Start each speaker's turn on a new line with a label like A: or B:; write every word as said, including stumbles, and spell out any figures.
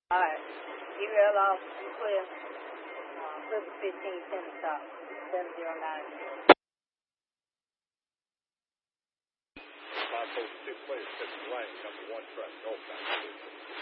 A: All right. You real off. You clear. Uh, River fifteen, ten stop. seven zero nine.
B: five four two, clear, six lane, number one truck, Gulf Coast.